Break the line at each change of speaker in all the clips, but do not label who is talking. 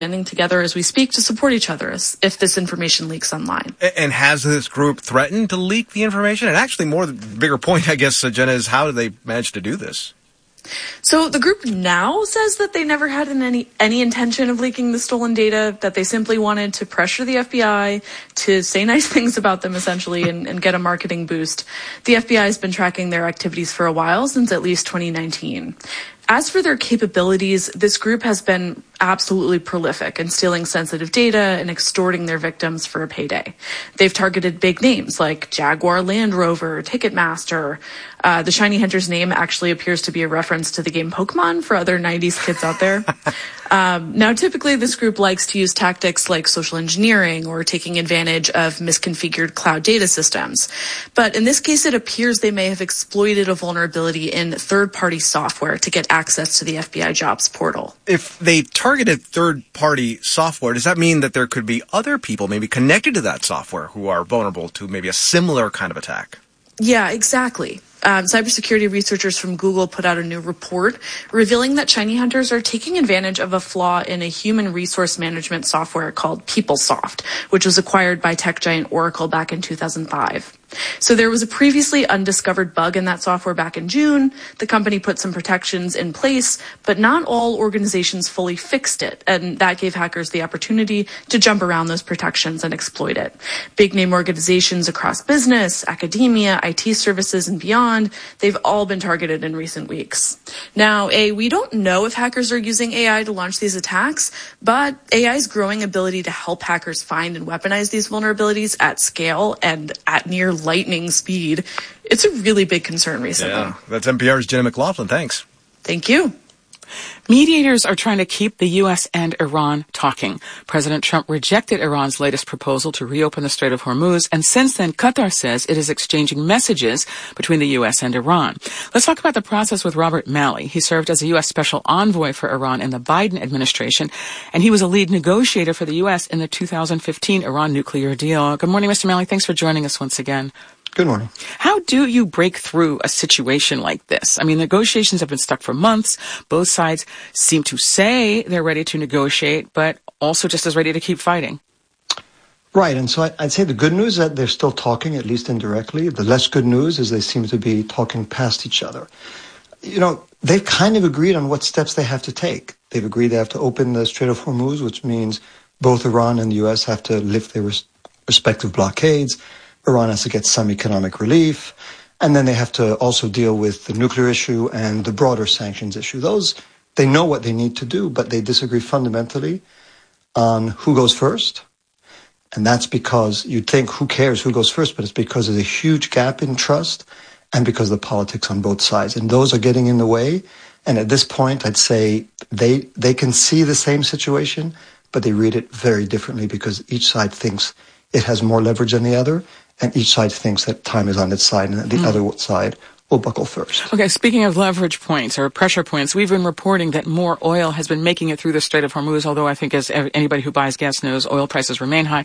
banding together as we speak to support each other if this information leaks online.
And has this group threatened to leak the information? And actually, the bigger point, I guess, Jenna, is how did they manage to do this?
So the group now says that they never had any intention of leaking the stolen data, that they simply wanted to pressure the FBI to say nice things about them, essentially, and get a marketing boost. The FBI has been tracking their activities for a while, since at least 2019. As for their capabilities, this group has been absolutely prolific in stealing sensitive data and extorting their victims for a payday. They've targeted big names like Jaguar Land Rover, Ticketmaster. The Shiny Hunter's name actually appears to be a reference to the game Pokemon for other 90s kids out there. Now, typically, this group likes to use tactics like social engineering or taking advantage of misconfigured cloud data systems. But in this case, it appears they may have exploited a vulnerability in third-party software to get access to the FBI jobs portal.
If they targeted third-party software, does that mean that there could be other people maybe connected to that software who are vulnerable to maybe a similar kind of attack?
Yeah, exactly. Cybersecurity researchers from Google put out a new report revealing that shiny hunters are taking advantage of a flaw in a human resource management software called PeopleSoft, which was acquired by tech giant Oracle back in 2005. So there was a previously undiscovered bug in that software back in June. The company put some protections in place, but not all organizations fully fixed it, and that gave hackers the opportunity to jump around those protections and exploit it. Big name organizations across business, academia, IT services, and beyond, they've all been targeted in recent weeks. Now, we don't know if hackers are using AI to launch these attacks, but AI's growing ability to help hackers find and weaponize these vulnerabilities at scale and at near lightning speed, it's a really big concern recently.
Yeah, that's NPR's Jenna McLaughlin. Thanks.
Thank you.
Mediators are trying to keep the U.S. and Iran talking. President Trump rejected Iran's latest proposal to reopen the Strait of Hormuz, and since then, Qatar says it is exchanging messages between the U.S. and Iran. Let's talk about the process with Robert Malley. He served as a U.S. Special Envoy for Iran in the Biden administration, and he was a lead negotiator for the U.S. in the 2015 Iran nuclear deal. Good morning, Mr. Malley. Thanks for joining us once again.
Good morning.
How do you break through a situation like this? I mean, negotiations have been stuck for months. Both sides seem to say they're ready to negotiate, but also just as ready to keep fighting.
Right. And so I'd say the good news is that they're still talking, at least indirectly. The less good news is they seem to be talking past each other. You know, they've kind of agreed on what steps they have to take. They've agreed they have to open the Strait of Hormuz, which means both Iran and the U.S. have to lift their respective blockades. Iran has to get some economic relief, and then they have to also deal with the nuclear issue and the broader sanctions issue. Those, they know what they need to do, but they disagree fundamentally on who goes first. And that's because you'd think, who cares who goes first? But it's because there's a huge gap in trust and because of the politics on both sides. And those are getting in the way. And at this point, I'd say they can see the same situation, but they read it very differently because each side thinks it has more leverage than the other. And each side thinks that time is on its side and that the other side will buckle first.
Okay, speaking of leverage points or pressure points, we've been reporting that more oil has been making it through the Strait of Hormuz, although I think as anybody who buys gas knows, oil prices remain high.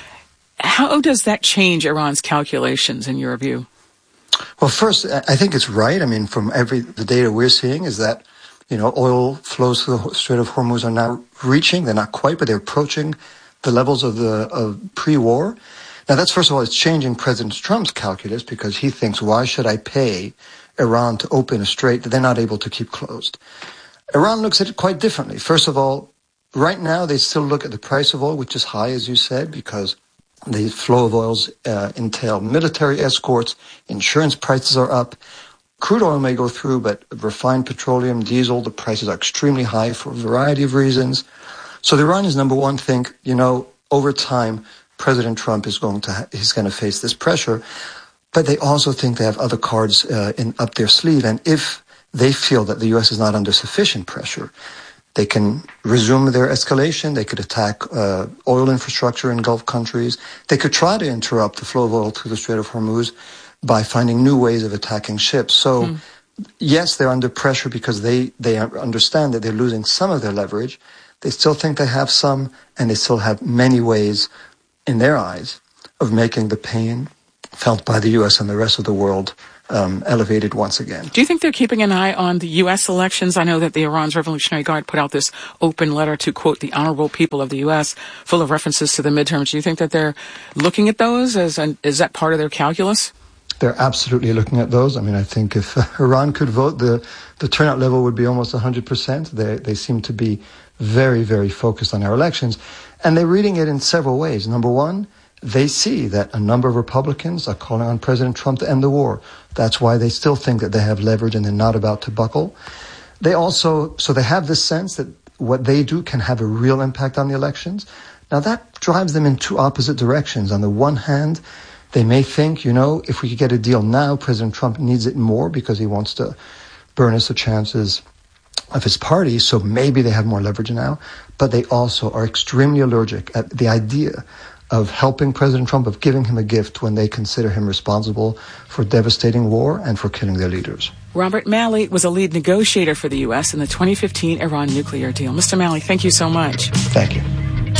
How does that change Iran's calculations in your view?
Well, first, I think it's right. I mean, from the data we're seeing is that, you know, oil flows through the Strait of Hormuz are now reaching, they're not quite, but they're approaching the levels of pre-war. Now, that's, first of all, it's changing President Trump's calculus because he thinks, why should I pay Iran to open a strait that they're not able to keep closed? Iran looks at it quite differently. First of all, right now, they still look at the price of oil, which is high, as you said, because the flow of oils entail military escorts, insurance prices are up. Crude oil may go through, but refined petroleum, diesel, the prices are extremely high for a variety of reasons. So the Iranians, number one, think, you know, over time, President Trump is going to face this pressure, but they also think they have other cards up their sleeve. And if they feel that the U.S. is not under sufficient pressure, they can resume their escalation. They could attack oil infrastructure in Gulf countries. They could try to interrupt the flow of oil through the Strait of Hormuz by finding new ways of attacking ships. So, yes, they're under pressure because they understand that they're losing some of their leverage. They still think they have some, and they still have many ways in their eyes of making the pain felt by the U.S. and the rest of the world elevated once again.
Do you think they're keeping an eye on the U.S. elections? I know that the Iran's Revolutionary Guard put out this open letter to, quote, the honorable people of the U.S., full of references to the midterms. Do you think that they're looking at those? Is that part of their calculus?
They're absolutely looking at those. I mean, I think if Iran could vote, the turnout level would be almost 100%. They seem to be very, very focused on our elections. And they're reading it in several ways. Number one, they see that a number of Republicans are calling on President Trump to end the war. That's why they still think that they have leverage and they're not about to buckle. They have this sense that what they do can have a real impact on the elections. Now that drives them in two opposite directions. On the one hand, they may think, if we could get a deal now, President Trump needs it more because he wants to burnish the chances of his party, so maybe they have more leverage now. But they also are extremely allergic at the idea of helping President Trump, of giving him a gift when they consider him responsible for devastating war and for killing their leaders.
Robert Malley was a lead negotiator for the U.S. in the 2015 Iran nuclear deal. Mr. Malley, thank you so much.
Thank you.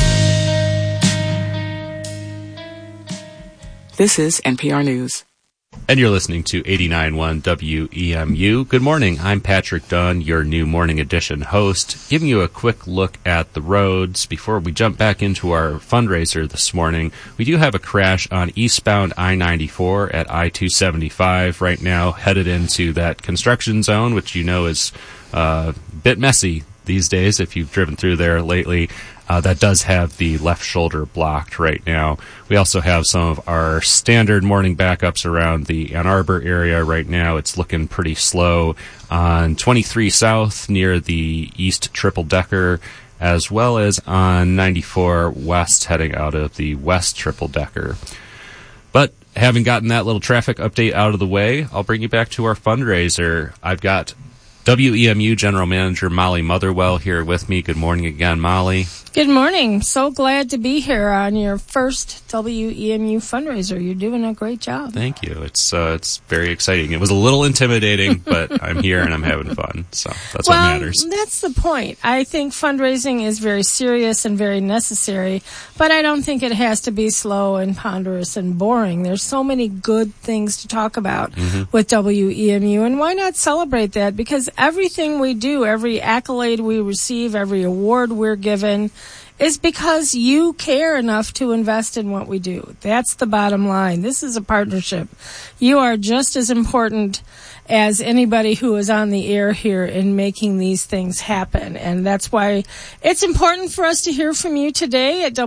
This is NPR News.
And you're listening to 89.1 WEMU. Good morning. I'm Patrick Dunn, your new Morning Edition host, giving you a quick look at the roads. Before we jump back into our fundraiser this morning, we do have a crash on eastbound I-94 at I-275 right now, headed into that construction zone, which is a bit messy these days if you've driven through there lately. That does have the left shoulder blocked right now. We also have some of our standard morning backups around the Ann Arbor area right now. It's looking pretty slow on 23 South near the East Triple Decker, as well as on 94 West heading out of the West Triple Decker. But having gotten that little traffic update out of the way, I'll bring you back to our fundraiser. I've got WEMU General Manager Molly Motherwell here with me. Good morning again, Molly.
Good morning. So glad to be here on your first WEMU fundraiser. You're doing a great job.
Thank you. It's very exciting. It was a little intimidating, but I'm here and I'm having fun. So that's what matters.
That's the point. I think fundraising is very serious and very necessary, but I don't think it has to be slow and ponderous and boring. There's so many good things to talk about with WEMU, and why not celebrate that? Because everything we do, every accolade we receive, every award we're given, is because you care enough to invest in what we do. That's the bottom line. This is a partnership. You are just as important as anybody who is on the air here in making these things happen. And that's why it's important for us to hear from you today at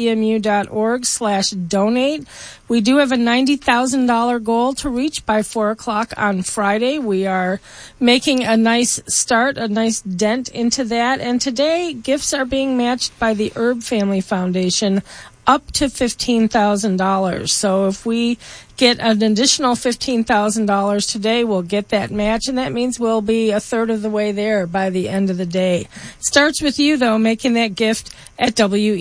WEMU.org/donate. We do have a $90,000 goal to reach by 4 o'clock on Friday. We are making a nice start, a nice dent into that. And today, gifts are being matched by the Herb Family Foundation up to $15,000. So if we get an additional $15,000 today, we'll get that match, and that means we'll be a third of the way there by the end of the day. It starts with you, though, making that gift at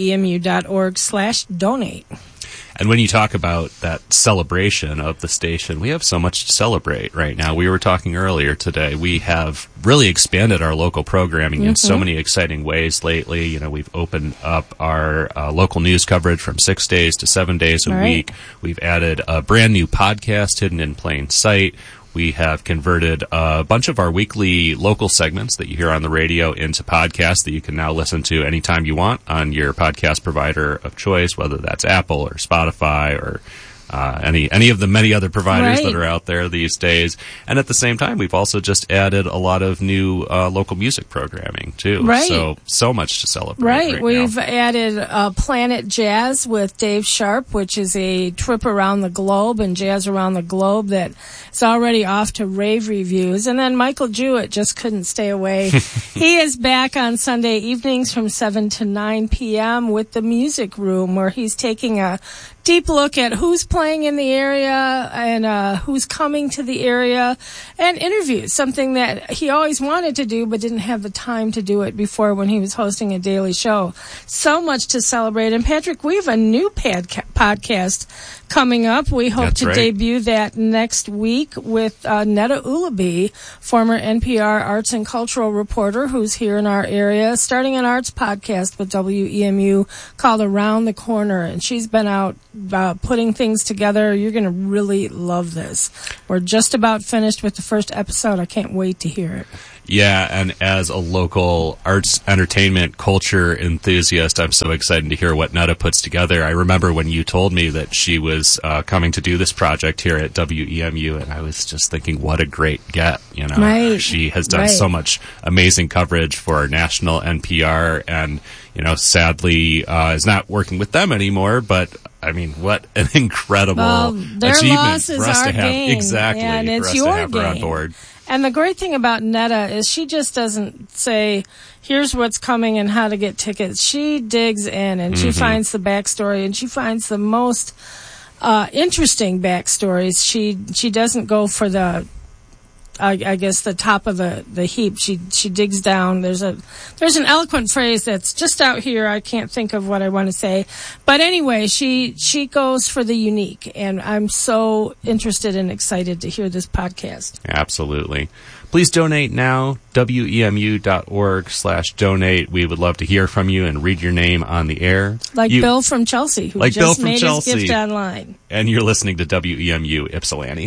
WEMU.org/donate.
And when you talk about that celebration of the station, we have so much to celebrate right now. We were talking earlier today. We have really expanded our local programming in so many exciting ways lately. We've opened up our local news coverage from 6 days to 7 days a week. We've added a brand new podcast, Hidden in Plain Sight. We have converted a bunch of our weekly local segments that you hear on the radio into podcasts that you can now listen to anytime you want on your podcast provider of choice, whether that's Apple or Spotify or any of the many other providers that are out there these days. And at the same time, we've also just added a lot of new local music programming, too. So much to celebrate.
We've added Planet Jazz with Dave Sharp, which is a trip around the globe and jazz around the globe that is already off to rave reviews. And then Michael Jewett just couldn't stay away. He is back on Sunday evenings from 7 to 9 p.m. with the Music Room, where he's taking a deep look at who's playing in the area and who's coming to the area, and interviews, something that he always wanted to do but didn't have the time to do it before when he was hosting a daily show. So much to celebrate. And Patrick, we have a new podcast coming up. We hope to debut that next week with Netta Ulaby, former NPR arts and cultural reporter who's here in our area, starting an arts podcast with WEMU called Around the Corner. And she's been out putting things together. You're going to really love this. We're just about finished with the first episode. I can't wait to hear it.
Yeah, and as a local arts, entertainment, culture enthusiast, I'm so excited to hear what Netta puts together. I remember when you told me that she was coming to do this project here at WEMU, and I was just thinking, what a great get, you know.
Right.
She has done so much amazing coverage for national NPR, and, you know, sadly is not working with them anymore, but I mean, what an incredible
their
achievement
loss is
for us
our
to have.
gain.
Exactly.
Yeah, and
for
it's
us
your
to have her on
gain.
board.
And the great thing about Netta is she just doesn't say, here's what's coming and how to get tickets. She digs in and she finds the backstory, and she finds the most interesting backstories. She doesn't go for the, I guess, the top of the heap. She digs down. There's an eloquent phrase that's just out here. I can't think of what I want to say. But anyway, she goes for the unique, and I'm so interested and excited to hear this podcast.
Absolutely. Please donate now, wemu.org/donate. We would love to hear from you and read your name on the air.
Like Bill from Chelsea, who just made his gift online.
And you're listening to WEMU Ypsilanti.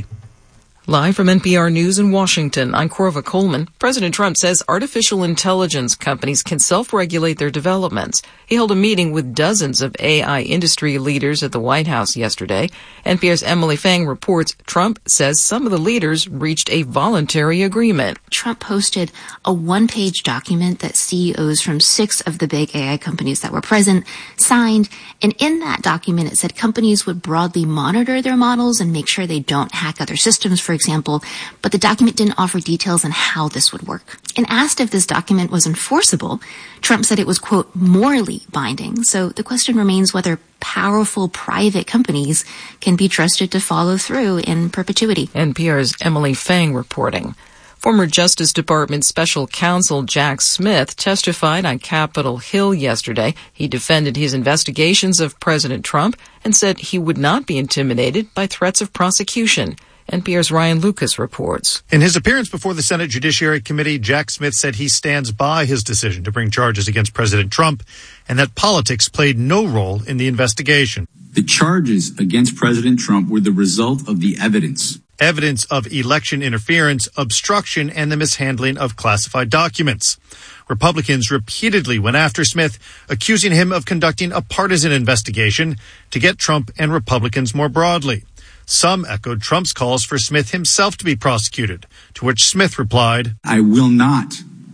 Live from NPR News in Washington, I'm Corva Coleman. President Trump says artificial intelligence companies can self-regulate their developments. He held a meeting with dozens of AI industry leaders at the White House yesterday. NPR's Emily Fang reports Trump says some of the leaders reached a voluntary agreement.
Trump posted a one-page document that CEOs from 6 of the big AI companies that were present signed. And in that document, it said companies would broadly monitor their models and make sure they don't hack other systems, for example, but the document didn't offer details on how this would work. And asked if this document was enforceable, Trump said it was, quote, morally binding. So the question remains whether powerful private companies can be trusted to follow through in perpetuity.
NPR's Emily Fang reporting. Former Justice Department Special Counsel Jack Smith testified on Capitol Hill yesterday. He defended his investigations of President Trump and said he would not be intimidated by threats of prosecution. NPR's Ryan Lucas reports.
In his appearance before the Senate Judiciary Committee, Jack Smith said he stands by his decision to bring charges against President Trump and that politics played no role in the investigation.
The charges against President Trump were the result of the evidence.
Evidence of election interference, obstruction, and the mishandling of classified documents. Republicans repeatedly went after Smith, accusing him of conducting a partisan investigation to get Trump and Republicans more broadly. Some echoed Trump's calls for Smith himself to be prosecuted, to which Smith replied,
I will not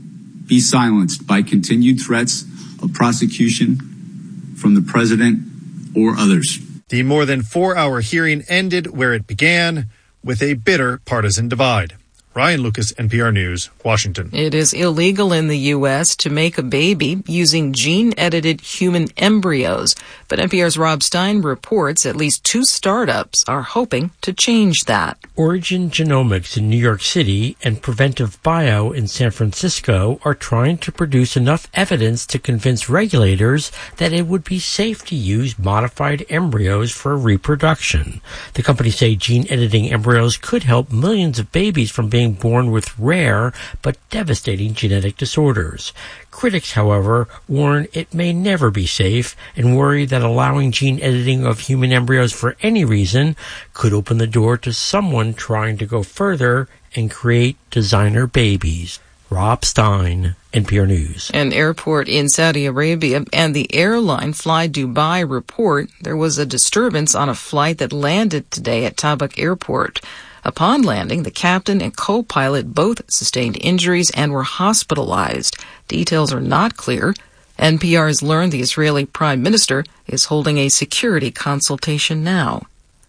be silenced by continued threats of prosecution from the president or others.
The more than 4-hour hearing ended where it began, with a bitter partisan divide. Ryan Lucas, NPR News, Washington.
It is illegal in the U.S. to make a baby using gene-edited human embryos. But NPR's Rob Stein reports at least 2 startups are hoping to change that.
Origin Genomics in New York City and Preventive Bio in San Francisco are trying to produce enough evidence to convince regulators that it would be safe to use modified embryos for reproduction. The companies say gene-editing embryos could help millions of babies from being born with rare but devastating genetic disorders. Critics, however, warn it may never be safe and worry that allowing gene editing of human embryos for any reason could open the door to someone trying to go further and create designer babies. Rob Stein, NPR News.
An airport in Saudi Arabia and the airline Fly Dubai report there was a disturbance on a flight that landed today at Tabuk Airport. Upon landing, the captain and co-pilot both sustained injuries and were hospitalized. Details are not clear. NPR has learned the Israeli Prime Minister is holding a security consultation now.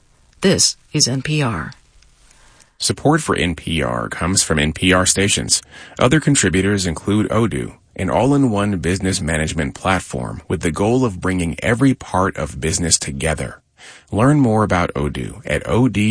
This is NPR.
Support for NPR comes from NPR stations. Other contributors include Odoo, an all-in-one business management platform with the goal of bringing every part of business together. Learn more about Odoo at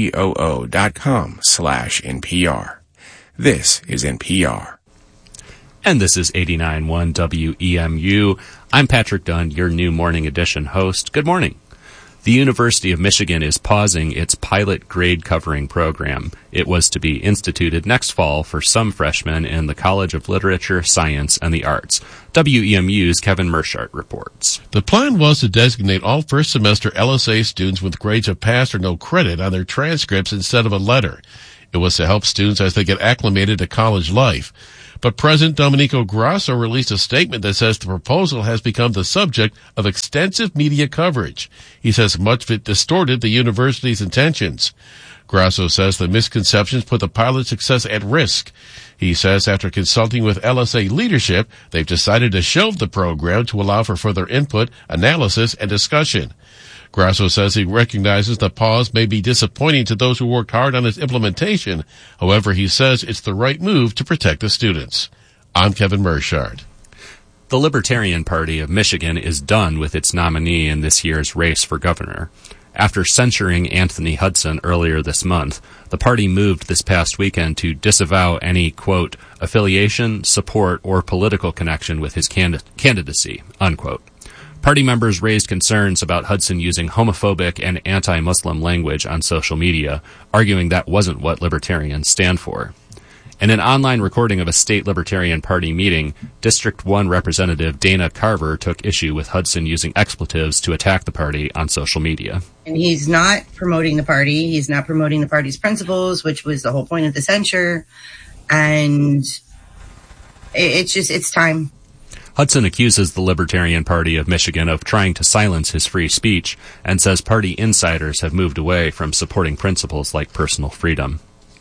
odoo.com/NPR. This is NPR.
And this is 89.1 WEMU. I'm Patrick Dunn, your new Morning Edition host. Good morning. The University of Michigan is pausing its pilot grade covering program. It was to be instituted next fall for some freshmen in the College of Literature, Science, and the Arts. WEMU's Kevin Mershart reports.
The plan was to designate all first-semester LSA students with grades of pass or no credit on their transcripts instead of a letter. It was to help students as they get acclimated to college life. But President Domenico Grasso released a statement that says the proposal has become the subject of extensive media coverage. He says much of it distorted the university's intentions. Grasso says the misconceptions put the pilot's success at risk. He says after consulting with LSA leadership, they've decided to shelve the program to allow for further input, analysis, and discussion. Grasso says he recognizes the pause may be disappointing to those who worked hard on its implementation. However, he says it's the right move to protect the students. I'm Kevin Mershart.
The Libertarian Party of Michigan is done with its nominee in this year's race for governor. After censuring Anthony Hudson earlier this month, the party moved this past weekend to disavow any, quote, affiliation, support, or political connection with his candidacy, unquote. Party members raised concerns about Hudson using homophobic and anti-Muslim language on social media, arguing that wasn't what libertarians stand for. In an online recording of a state Libertarian Party meeting, District 1 Representative Dana Carver took issue with Hudson using expletives to attack the party on social media.
And he's not promoting the party. He's not promoting the party's principles, which was the whole point of the censure. And it's time.
Hudson accuses the Libertarian Party of Michigan of trying to silence his free speech and says party insiders have moved away from supporting principles like personal freedom.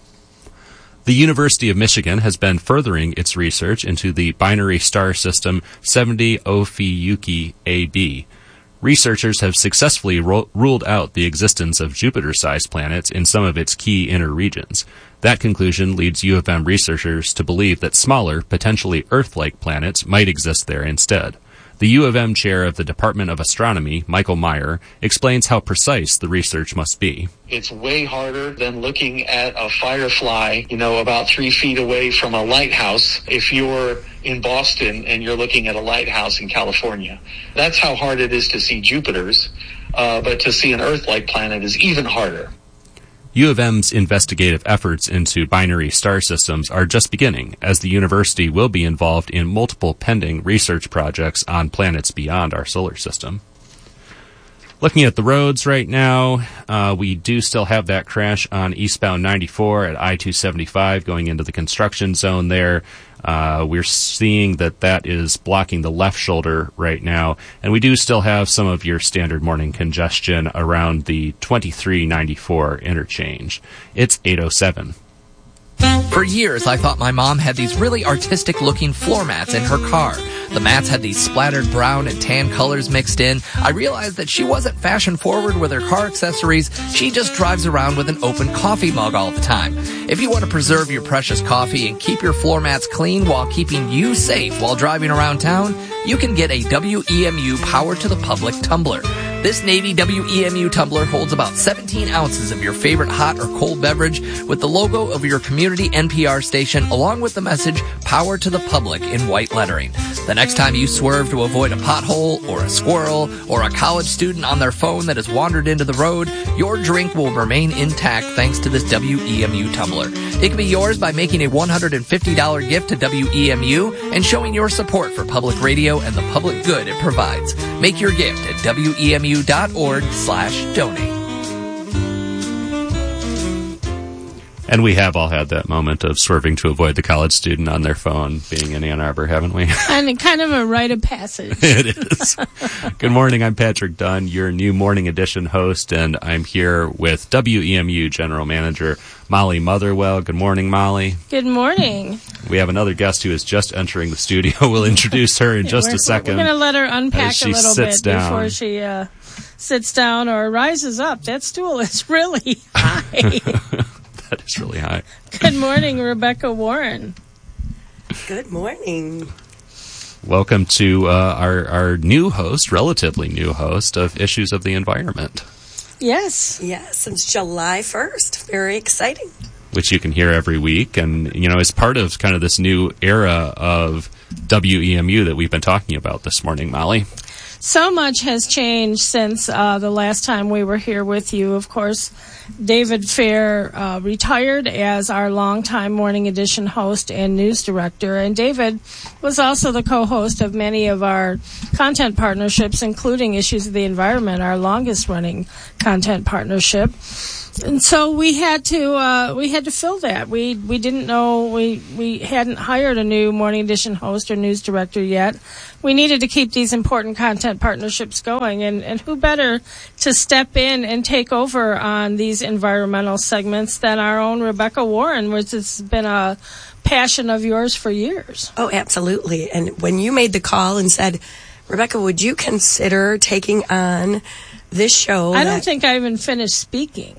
The University of Michigan has been furthering its research into the binary star system 70 Ophiuchi AB. Researchers have successfully ruled out the existence of Jupiter-sized planets in some of its key inner regions. That conclusion leads U of M researchers to believe that smaller, potentially Earth-like planets might exist there instead. The U of M chair of the Department of Astronomy, Michael Meyer, explains how precise the research must be.
It's way harder than looking at a firefly, about 3 feet away from a lighthouse if you're in Boston and you're looking at a lighthouse in California. That's how hard it is to see Jupiters, but to see an Earth-like planet is even harder.
U of M's investigative efforts into binary star systems are just beginning, as the university will be involved in multiple pending research projects on planets beyond our solar system. Looking at the roads right now, we do still have that crash on eastbound 94 at I-275 going into the construction zone there. We're seeing that is blocking the left shoulder right now, and we do still have some of your standard morning congestion around the 2394 interchange. It's 8:07.
For years, I thought my mom had these really artistic-looking floor mats in her car. The mats had these splattered brown and tan colors mixed in. I realized that she wasn't fashion-forward with her car accessories. She just drives around with an open coffee mug all the time. If you want to preserve your precious coffee and keep your floor mats clean while keeping you safe while driving around town, you can get a WEMU Power to the Public tumbler. This Navy WEMU tumbler holds about 17 ounces of your favorite hot or cold beverage with the logo of your community NPR station along with the message Power to the Public in white lettering. The next time you swerve to avoid a pothole or a squirrel or a college student on their phone that has wandered into the road, your drink will remain intact thanks to this WEMU tumbler. It can be yours by making a $150 gift to WEMU and showing your support for public radio and the public good it provides. Make your gift at WEMU.org/donate.
And we have all had that moment of swerving to avoid the college student on their phone being in Ann Arbor, haven't we?
And kind of a rite of passage.
It is. Good morning. I'm Patrick Dunn, your new Morning Edition host, and I'm here with WEMU General Manager Molly Motherwell. Good morning, Molly.
Good morning.
We have another guest who is just entering the studio. We'll introduce her in just a second.
We're going to let her unpack a little bit before she sits down or rises up. That stool is really high.
That is really high.
Good morning, Rebecca Warren.
Good morning.
Welcome to our new host, relatively new host of Issues of the Environment.
Yes.
Yes, since July 1st. Very exciting.
Which you can hear every week. And, is part of kind of this new era of WEMU that we've been talking about this morning, Molly.
So much has changed since the last time we were here with you. Of course, David Fair retired as our longtime Morning Edition host and news director. And David was also the co-host of many of our content partnerships, including Issues of the Environment, our longest-running content partnership. And so we had to fill that. We didn't know, we hadn't hired a new Morning Edition host or news director yet. We needed to keep these important content partnerships going, and who better to step in and take over on these environmental segments than our own Rebecca Warren, which has been a passion of yours for years.
Oh, absolutely. And when you made the call and said, Rebecca, would you consider taking on this show?
I don't think I even finished speaking.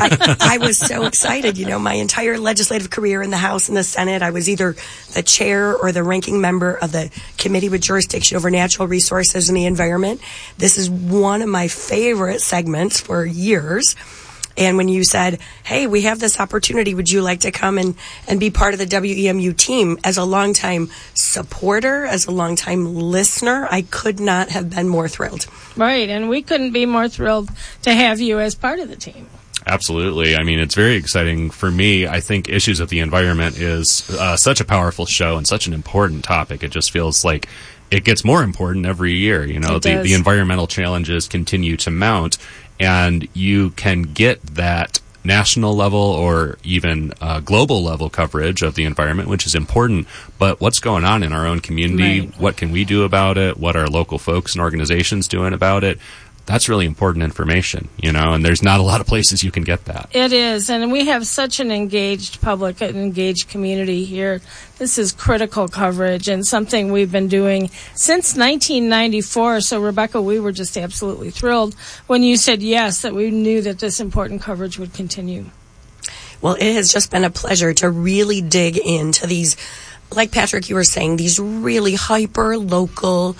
I was so excited. You know, my entire legislative career in the House and the Senate, I was either the chair or the ranking member of the Committee with Jurisdiction over Natural Resources and the Environment. This is one of my favorite segments for years. And when you said, hey, we have this opportunity, would you like to come and be part of the WEMU team? As a longtime supporter, as a longtime listener, I could not have been more thrilled.
Right, and we couldn't be more thrilled to have you as part of the team.
Absolutely. I mean, it's very exciting for me. I think Issues of the Environment is such a powerful show and such an important topic. It just feels like it gets more important every year. You know, the environmental challenges continue to mount, and you can get that national level or even global level coverage of the environment, which is important. But what's going on in our own community? Right. What can we do about it? What are local folks and organizations doing about it? That's really important information, you know, and there's not a lot of places you can get that.
It is, and we have such an engaged public, an engaged community here. This is critical coverage and something we've been doing since 1994. So, Rebecca, we were just absolutely thrilled when you said yes, that we knew that this important coverage would continue.
Well, it has just been a pleasure to really dig into these, like Patrick, you were saying, these really hyper-local,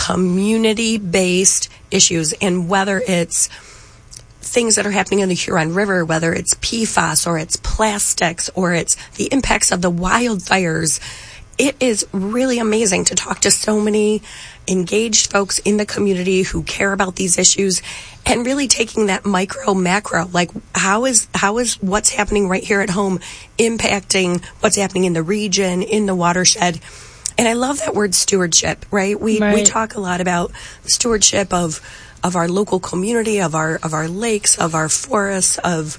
community-based issues. And whether it's things that are happening in the Huron River, whether it's PFAS or it's plastics or it's the impacts of the wildfires, it is really amazing to talk to so many engaged folks in the community who care about these issues and really taking that micro macro, like how is what's happening right here at home impacting what's happening in the region, in the watershed. And I love that word stewardship, right? We talk a lot about stewardship of our local community, of our lakes, of our forests, of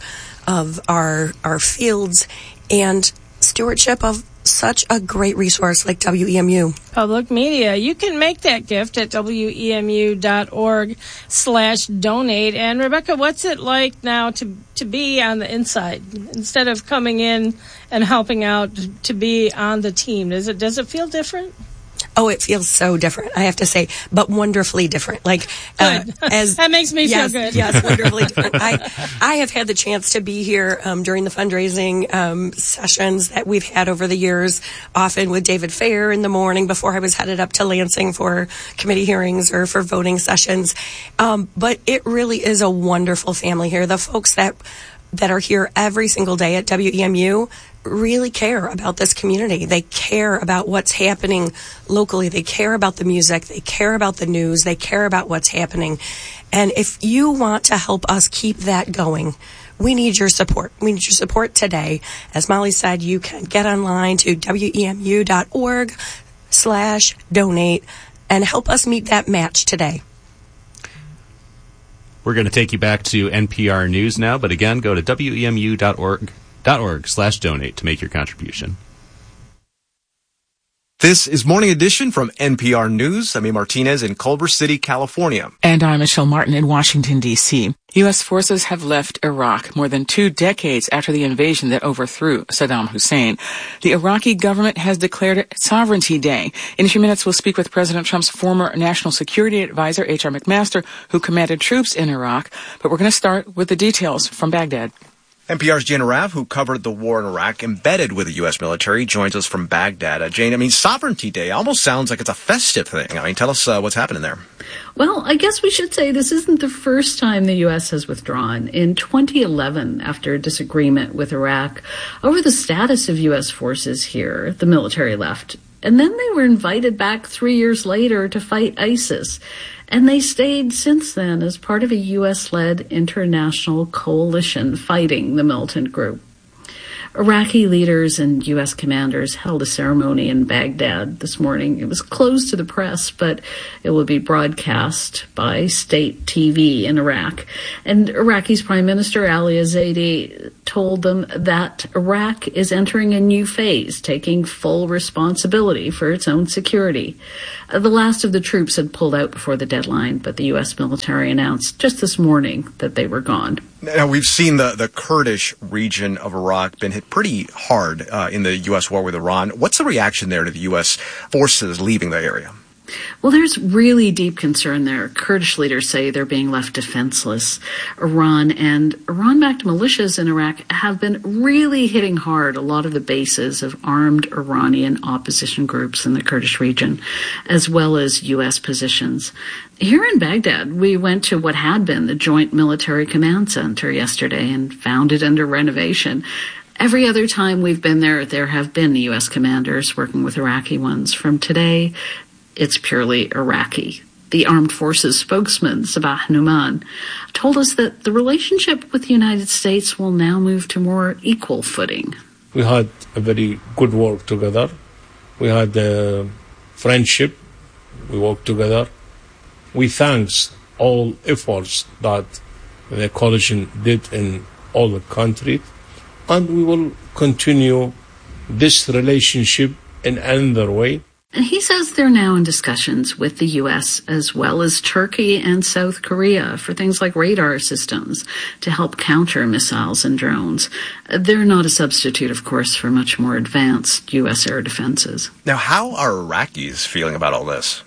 our fields, and stewardship of such a great resource like WEMU.
Public media. You can make that gift at WEMU.org/donate. And Rebecca, what's it like now to be on the inside instead of coming in and helping out, to be on the team? Does it feel different?
Oh, it feels so different, I have to say, but wonderfully different. Like,
that makes me feel good.
Yes, wonderfully different. I have had the chance to be here during the fundraising sessions that we've had over the years, often with David Fair in the morning before I was headed up to Lansing for committee hearings or for voting sessions. But it really is a wonderful family here. The folks that are here every single day at WEMU really care about this community. They care about what's happening locally. They care about the music. They care about the news. They care about what's happening. And if you want to help us keep that going, we need your support. We need your support today. As Molly said, you can get online to WEMU.org/donate and help us meet that match today.
We're going to take you back to NPR News now, but again, go to WEMU.org/donate to make your contribution.
This is Morning Edition from NPR News. I'm A. Martinez in Culver City, California.
And I'm Michelle Martin in Washington, D.C. U.S. forces have left Iraq more than 2 decades after the invasion that overthrew Saddam Hussein. The Iraqi government has declared Sovereignty Day. In a few minutes, we'll speak with President Trump's former National Security Advisor, H.R. McMaster, who commanded troops in Iraq. But we're going to start with the details from Baghdad.
NPR's Jane Araf, who covered the war in Iraq, embedded with the U.S. military, joins us from Baghdad. Jane, I mean, Sovereignty Day almost sounds like it's a festive thing. I mean, tell us what's happening there.
Well, I guess we should say this isn't the first time the U.S. has withdrawn. In 2011, after a disagreement with Iraq over the status of U.S. forces here, the military left. And then they were invited back 3 years later to fight ISIS. And they stayed since then as part of a U.S.-led international coalition fighting the militant group. Iraqi leaders and U.S. commanders held a ceremony in Baghdad this morning. It was closed to the press, but it will be broadcast by state TV in Iraq. And Iraqi's Prime Minister Ali Zaidi told them that Iraq is entering a new phase, taking full responsibility for its own security. The last of the troops had pulled out before the deadline, but the U.S. military announced just this morning that they were gone.
Now, we've seen the Kurdish region of Iraq been hit pretty hard in the U.S. war with Iran. What's the reaction there to the U.S. forces leaving the area?
Well, there's really deep concern there. Kurdish leaders say they're being left defenseless. Iran and Iran-backed militias in Iraq have been really hitting hard a lot of the bases of armed Iranian opposition groups in the Kurdish region, as well as U.S. positions. Here in Baghdad, we went to what had been the Joint Military Command Center yesterday and found it under renovation. Every other time we've been there, there have been U.S. commanders working with Iraqi ones. From today, it's purely Iraqi. The Armed Forces spokesman, Sabah Nouman, told us that the relationship with the United States will now move to more equal footing.
We had a very good work together. We had a friendship. We worked together. We thanks all efforts that the coalition did in all the country, and we will continue this relationship in another way.
And he says they're now in discussions with the U.S. as well as Turkey and South Korea for things like radar systems to help counter missiles and drones. They're not a substitute, of course, for much more advanced U.S. air defenses.
Now, how are Iraqis feeling about all this?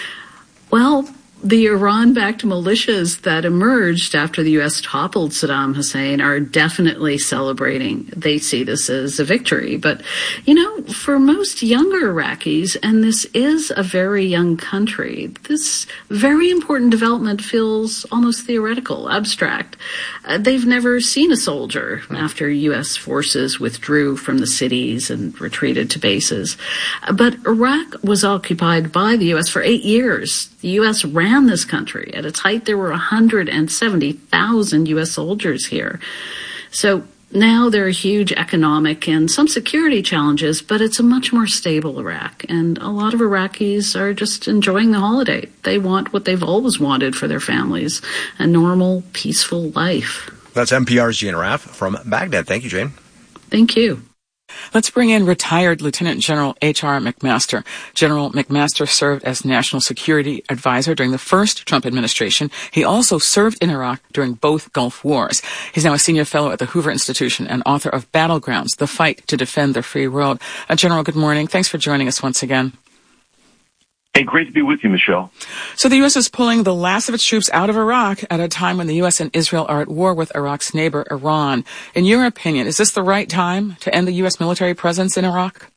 Well, the Iran-backed militias that emerged after the U.S. toppled Saddam Hussein are definitely celebrating. They see this as a victory. But, for most younger Iraqis, and this is a very young country, this very important development feels almost theoretical, abstract. They've never seen a soldier after U.S. forces withdrew from the cities and retreated to bases. But Iraq was occupied by the U.S. for 8 years. The U.S. ran this country. At its height, there were 170,000 U.S. soldiers here. So now there are huge economic and some security challenges, but it's a much more stable Iraq. And a lot of Iraqis are just enjoying the holiday. They want what they've always wanted for their families, a normal, peaceful life.
That's NPR's Jane Arraf from Baghdad. Thank you, Jane.
Thank you.
Let's bring in retired Lieutenant General H.R. McMaster. General McMaster served as National Security Advisor during the first Trump administration. He also served in Iraq during both Gulf Wars. He's now a senior fellow at the Hoover Institution and author of Battlegrounds, The Fight to Defend the Free World. General, good morning. Thanks for joining us once again.
Hey, great to be with you, Michelle.
So the U.S. is pulling the last of its troops out of Iraq at a time when the U.S. and Israel are at war with Iraq's neighbor, Iran. In your opinion, is this the right time to end the U.S. military presence in Iraq?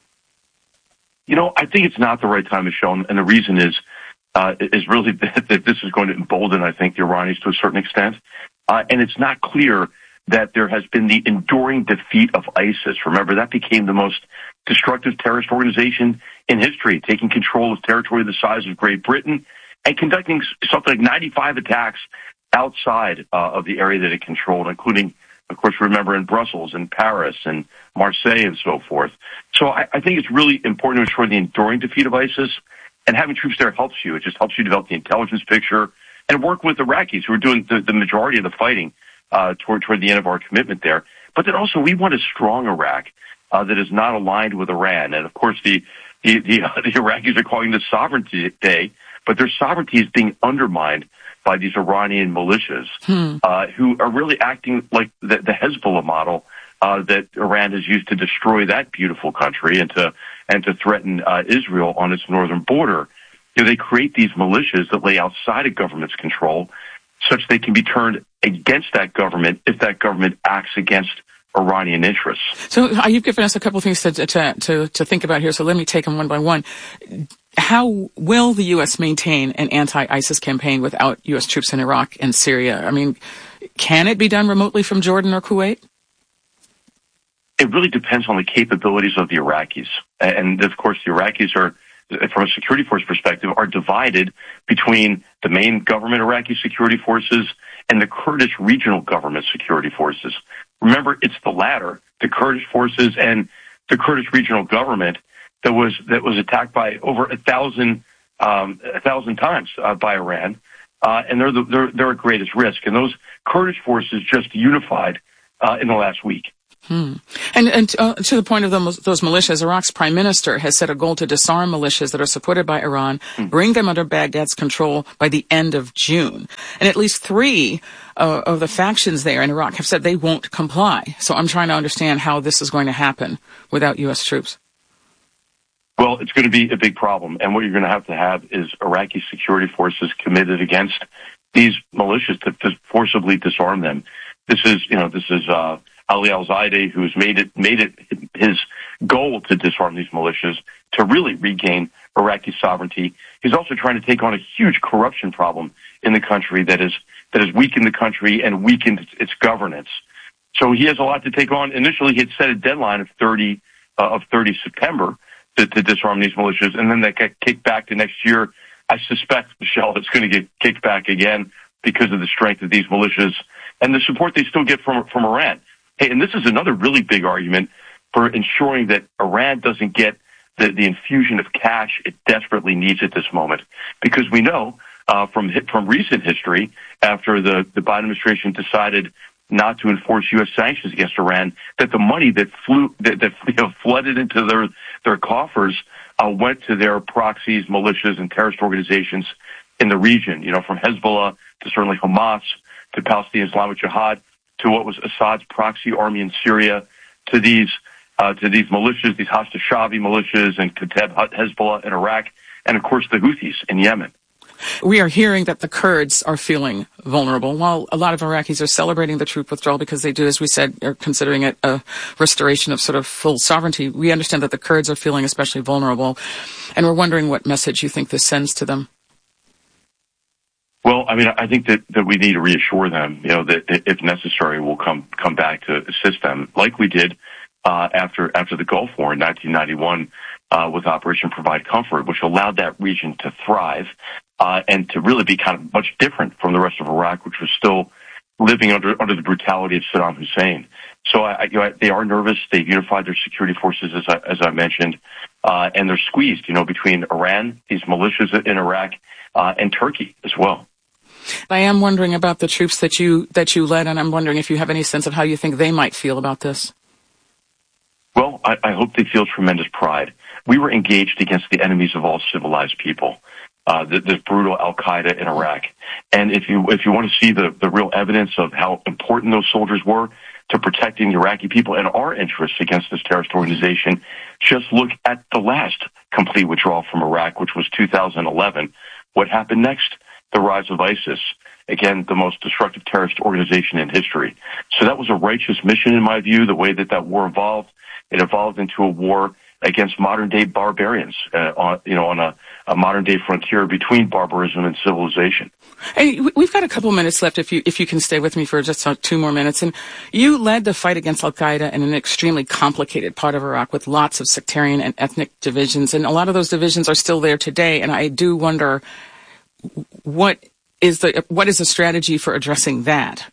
I think it's not the right time, Michelle, and the reason is really that this is going to embolden, I think, the Iranians to a certain extent. And it's not clear that there has been the enduring defeat of ISIS. Remember, that became the most destructive terrorist organization in history, taking control of territory the size of Great Britain and conducting something like 95 attacks outside of the area that it controlled, including, of course, remember, in Brussels and Paris and Marseille and so forth. So I think it's really important to ensure the enduring defeat of ISIS, and having troops there helps you. It just helps you develop the intelligence picture and work with Iraqis who are doing the majority of the fighting toward the end of our commitment there. But then also we want a strong Iraq that is not aligned with Iran. And of course the Iraqis are calling this Sovereignty Day, but their sovereignty is being undermined by these Iranian militias who are really acting like the Hezbollah model that Iran has used to destroy that beautiful country and to threaten Israel on its northern border. They create these militias that lay outside of government's control, such they can be turned against that government if that government acts against Iranian interests.
So you've given us a couple of things to think about here, so let me take them one by one. How will the U.S. maintain an anti-ISIS campaign without U.S. troops in Iraq and Syria? I mean, can it be done remotely from Jordan or Kuwait?
it really depends on the capabilities of the Iraqis. And of course, the Iraqis are, from a security force perspective, are divided between the main government Iraqi security forces and the Kurdish regional government security forces. Remember, it's the latter, the Kurdish forces and the Kurdish regional government, that was attacked by over 1,000 times by Iran, and they're at greatest risk. And those Kurdish forces just unified in the last week.
And to the point of those militias, Iraq's prime minister has set a goal to disarm militias that are supported by Iran, bring them under Baghdad's control by the end of June. And at least 3 of the factions there in Iraq have said they won't comply. So I'm trying to understand how this is going to happen without U.S. troops.
Well, it's going to be a big problem. And what you're going to have is Iraqi security forces committed against these militias to forcibly disarm them. This is Ali al-Zaidi, who's made it his goal to disarm these militias, to really regain Iraqi sovereignty. He's also trying to take on a huge corruption problem in the country that has weakened the country and weakened its governance. So he has a lot to take on. Initially, he had set a deadline of 30 September to disarm these militias, and then that got kicked back to next year. I suspect, Michelle, it's going to get kicked back again because of the strength of these militias and the support they still get from Iran. Hey, and this is another really big argument for ensuring that Iran doesn't get the infusion of cash it desperately needs at this moment, because we know from recent history, after the Biden administration decided not to enforce U.S. sanctions against Iran, that the money that flooded into their coffers went to their proxies, militias, and terrorist organizations in the region. From Hezbollah to certainly Hamas to Palestinian Islamic Jihad to what was Assad's proxy army in Syria to these militias, these Hashd al-Shaabi militias, and Kateb Hezbollah in Iraq, and of course the Houthis in Yemen.
We are hearing that the Kurds are feeling vulnerable. While a lot of Iraqis are celebrating the troop withdrawal because they do, as we said, are considering it a restoration of sort of full sovereignty, we understand that the Kurds are feeling especially vulnerable. And we're wondering what message you think this sends to them.
Well, I mean, I think that we need to reassure them, that if necessary, we'll come back to assist them, like we did after the Gulf War in 1991 with Operation Provide Comfort, which allowed that region to thrive and to really be kind of much different from the rest of Iraq, which was still living under the brutality of Saddam Hussein. So they are nervous. They've unified their security forces, as I mentioned, and they're squeezed, between Iran, these militias in Iraq, and Turkey as well.
I am wondering about the troops that you led, and I'm wondering if you have any sense of how you think they might feel about this.
Well, I hope they feel tremendous pride. We were engaged against the enemies of all civilized people, this brutal Al-Qaeda in Iraq. And if you want to see the real evidence of how important those soldiers were to protecting the Iraqi people and our interests against this terrorist organization, just look at the last complete withdrawal from Iraq, which was 2011. What happened next? The rise of ISIS, again, the most destructive terrorist organization in history. So that was a righteous mission, in my view, the way that war evolved. It evolved into a war against modern-day barbarians, on a modern-day frontier between barbarism and civilization.
Hey, we've got a couple minutes left if you can stay with me for just 2 more minutes. And you led the fight against Al-Qaeda in an extremely complicated part of Iraq with lots of sectarian and ethnic divisions. And a lot of those divisions are still there today. And I do wonder, what is the strategy for addressing that?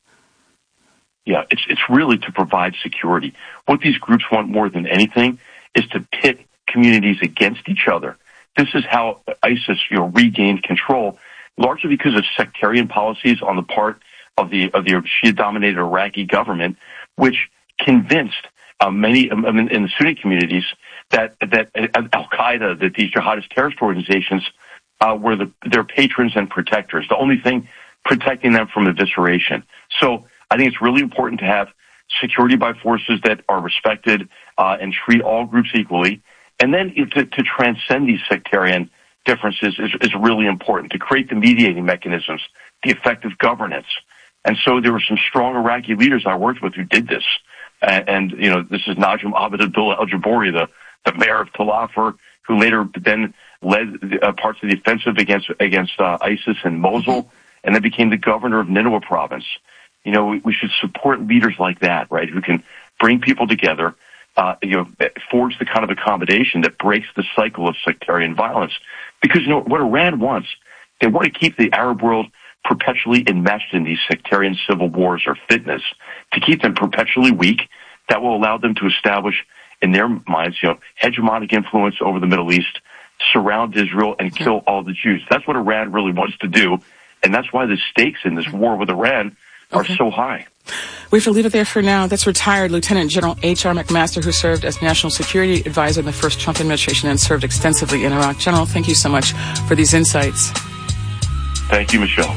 Yeah, it's really to provide security. What these groups want more than anything is to pit communities against each other. This is how ISIS, regained control, largely because of sectarian policies on the part of the Shia-dominated Iraqi government, which convinced many in the Sunni communities that Al-Qaeda, that these jihadist terrorist organizations were their patrons and protectors, the only thing protecting them from evisceration. So I think it's really important to have security by forces that are respected and treat all groups equally. And then to transcend these sectarian differences is really important, to create the mediating mechanisms, the effective governance. And so there were some strong Iraqi leaders I worked with who did this. And this is Najm Abed Abdullah al-Jabouri, the mayor of Tel Afar, who later then led parts of the offensive against ISIS in Mosul, and then became the governor of Nineveh province. We should support leaders like that, right, who can bring people together, forge the kind of accommodation that breaks the cycle of sectarian violence. Because, what Iran wants, they want to keep the Arab world perpetually enmeshed in these sectarian civil wars or fitness, to keep them perpetually weak. That will allow them to establish, in their minds, hegemonic influence over the Middle East, surround Israel, and kill all the Jews. That's what Iran really wants to do, and that's why the stakes in this war with Iran are so high.
We have to leave it there for now. That's retired Lieutenant General H.R. McMaster, who served as National Security Advisor in the first Trump administration and served extensively in Iraq. General, thank you so much for these insights.
Thank you, Michelle.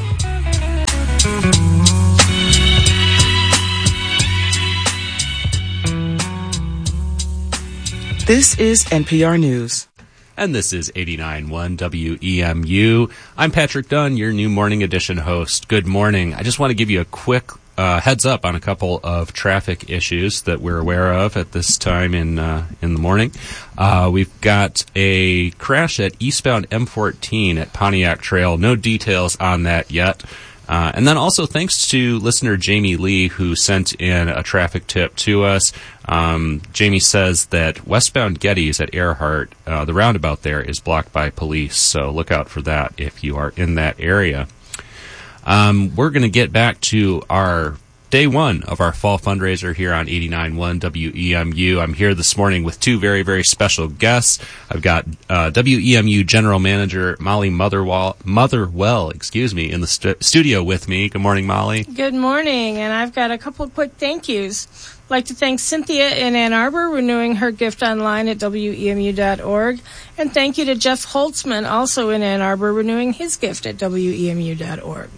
This is NPR News.
And this is 89.1 WEMU. I'm Patrick Dunn, your new Morning Edition host. Good morning. I just want to give you a quick heads up on a couple of traffic issues that we're aware of at this time in the morning. We've got a crash at eastbound M14 at Pontiac Trail. No details on that yet. And then also thanks to listener Jamie Lee, who sent in a traffic tip to us. Jamie says that westbound Gettys at Earhart, the roundabout there is blocked by police, so look out for that if you are in that area. We're going to get back to our day one of our fall fundraiser here on 89.1 WEMU. I'm here this morning with two very, very special guests. I've got WEMU General Manager Molly Motherwell, in the studio with me. Good morning, Molly.
Good morning, and I've got a couple of quick thank yous. I'd like to thank Cynthia in Ann Arbor, renewing her gift online at WEMU.org. And thank you to Jeff Holtzman, also in Ann Arbor, renewing his gift at WEMU.org.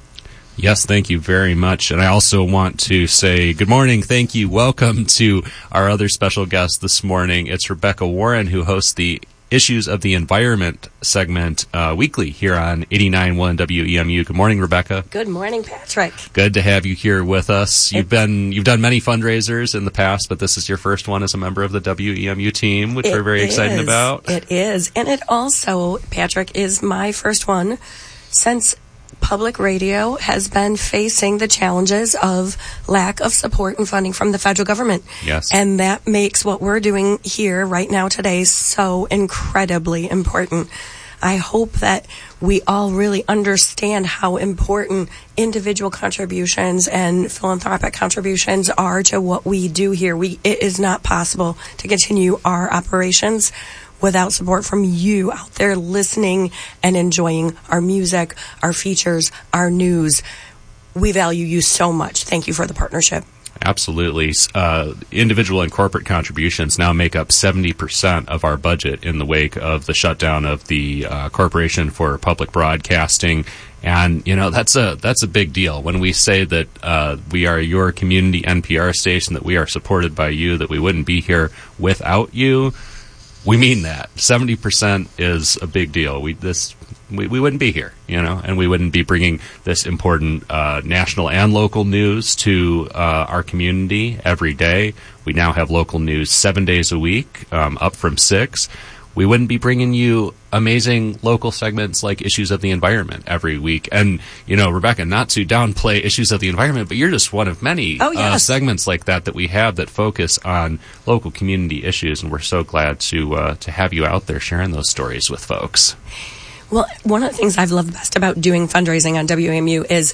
Yes, thank you very much. And I also want to say good morning, thank you, welcome to our other special guest this morning. It's Rebecca Warren, who hosts the Issues of the Environment segment weekly here on 89.1 WEMU. Good morning, Rebecca.
Good morning, Patrick.
Good to have you here with us. You've done many fundraisers in the past, but this is your first one as a member of the WEMU team, which we're very excited about.
It is. And it also, Patrick, is my first one since public radio has been facing the challenges of lack of support and funding from the federal government.
Yes.
And that makes what we're doing here right now today so incredibly important. I hope that we all really understand how important individual contributions and philanthropic contributions are to what we do here. It is not possible to continue our operations without support from you out there listening and enjoying our music, our features, our news. We value you so much. Thank you for the partnership.
Absolutely. Individual and corporate contributions now make up 70% of our budget in the wake of the shutdown of the Corporation for Public Broadcasting. And, that's a big deal. When we say that we are your community NPR station, that we are supported by you, that we wouldn't be here without you, we mean that. 70% is a big deal. We wouldn't be here, and we wouldn't be bringing this important national and local news to our community every day. We now have local news 7 days a week, up from 6. We wouldn't be bringing you amazing local segments like Issues of the Environment every week. And, Rebecca, not to downplay Issues of the Environment, but you're just one of many segments like that we have that focus on local community issues. And we're so glad to have you out there sharing those stories with folks.
Well, one of the things I've loved best about doing fundraising on WEMU is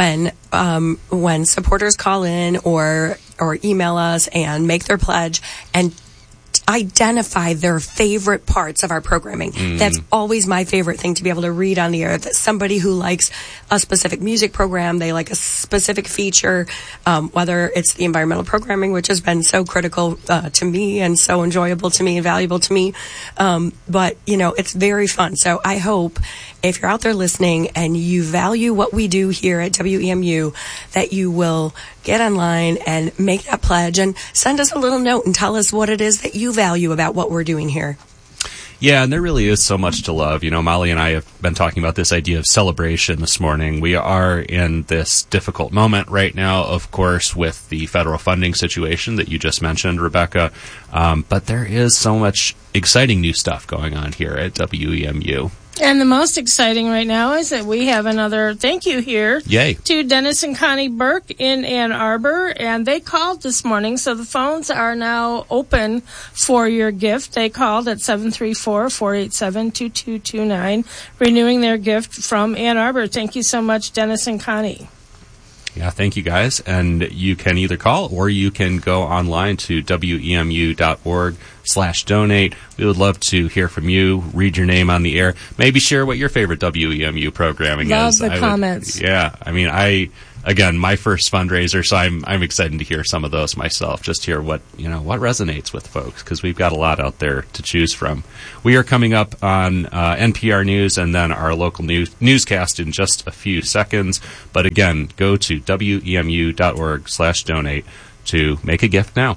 when supporters call in or email us and make their pledge and identify their favorite parts of our programming. That's always my favorite thing to be able to read on the air. That somebody who likes a specific music program, they like a specific feature, whether it's the environmental programming, which has been so critical to me and so enjoyable to me and valuable to me. But, it's very fun. So I hope if you're out there listening and you value what we do here at WEMU, that you will get online and make that pledge and send us a little note and tell us what it is that you value about what we're doing here.
Yeah, and there really is so much to love. Molly and I have been talking about this idea of celebration this morning. We are in this difficult moment right now, of course, with the federal funding situation that you just mentioned, Rebecca. But there is so much exciting new stuff going on here at WEMU.
And the most exciting right now is that we have another thank you here.
Yay.
To Dennis and Connie Burke in Ann Arbor. And they called this morning, so the phones are now open for your gift. They called at 734-487-2229, renewing their gift from Ann Arbor. Thank you so much, Dennis and Connie.
Yeah, thank you guys. And you can either call or you can go online to wemu.org/donate. We would love to hear from you, read your name on the air, maybe share what your favorite WEMU programming is.
Love the comments.
Again, my first fundraiser, so I'm excited to hear some of those myself, just hear what resonates with folks, because we've got a lot out there to choose from. We are coming up on NPR News and then our local newscast in just a few seconds. But again, go to wemu.org/donate to make a gift now.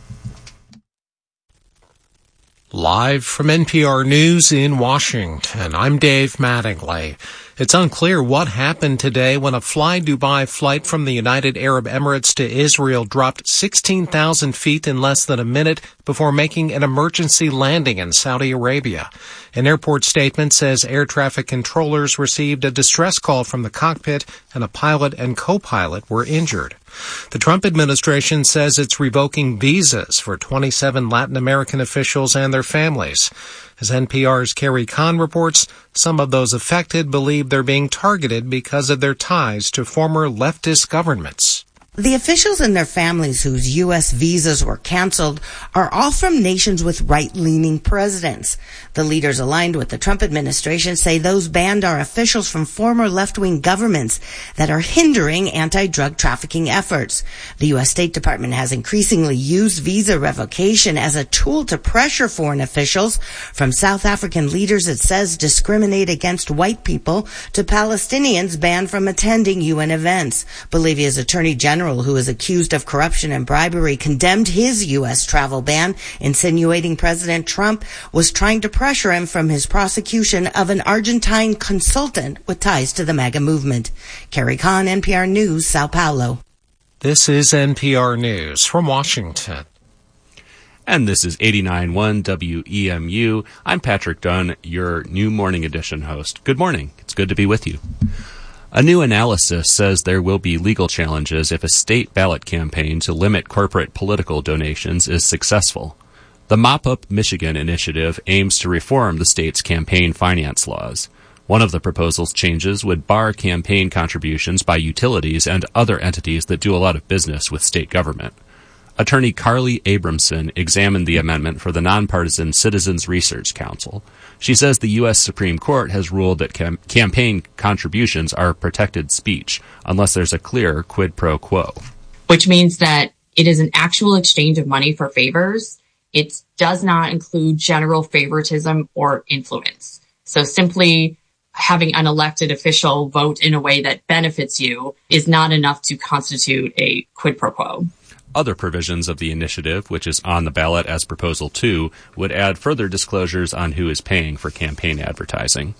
Live from NPR News in Washington, I'm Dave Mattingly. It's unclear what happened today when a Fly Dubai flight from the United Arab Emirates to Israel dropped 16,000 feet in less than a minute before making an emergency landing in Saudi Arabia. An airport statement says air traffic controllers received a distress call from the cockpit and a pilot and co-pilot were injured. The Trump administration says it's revoking visas for 27 Latin American officials and their families. As NPR's Carrie Kahn reports, some of those affected believe they're being targeted because of their ties to former leftist governments.
The officials and their families whose U.S. visas were canceled are all from nations with right-leaning presidents. The leaders aligned with the Trump administration say those banned are officials from former left-wing governments that are hindering anti-drug trafficking efforts. The U.S. State Department has increasingly used visa revocation as a tool to pressure foreign officials, from South African leaders it says discriminate against white people to Palestinians banned from attending UN events. Bolivia's Attorney General, who is accused of corruption and bribery, condemned his U.S. travel ban, insinuating President Trump was trying to pressure him from his prosecution of an Argentine consultant with ties to the MAGA movement. Carrie Kahn, NPR News, Sao Paulo.
This is NPR News from Washington.
And this is 89.1 WEMU. I'm Patrick Dunn, your new Morning Edition host. Good morning. It's good to be with you. A new analysis says there will be legal challenges if a state ballot campaign to limit corporate political donations is successful. The Mop Up Michigan initiative aims to reform the state's campaign finance laws. One of the proposal's changes would bar campaign contributions by utilities and other entities that do a lot of business with state government. Attorney Carly Abramson examined the amendment for the nonpartisan Citizens Research Council. She says the U.S. Supreme Court has ruled that campaign contributions are protected speech unless there's a clear quid pro quo.
Which means that it is an actual exchange of money for favors. It does not include general favoritism or influence. So simply having an elected official vote in a way that benefits you is not enough to constitute a quid pro quo.
Other provisions of the initiative, which is on the ballot as Proposal 2, would add further disclosures on who is paying for campaign advertising.